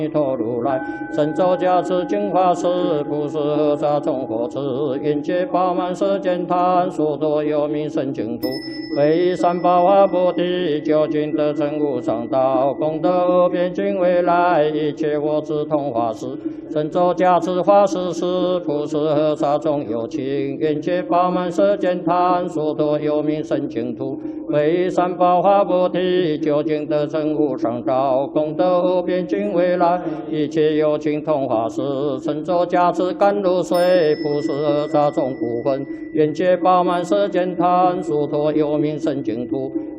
弥陀如来，神咒加持净法师，不是菩萨众佛子，愿界饱满世间贪，所多有名圣净土，为三宝法菩提，究竟得成无上道，功德无边尽未来，一切佛子同法师，神咒加持法师时，不是菩萨众有情，愿界饱满世间贪，所多有名圣净土，为三宝法菩提，究竟得成无上道，功德无边尽未来。一切有情同法师，神咒加持甘露水，不是菩萨众不分，愿界饱满世间贪，殊多有名圣净土，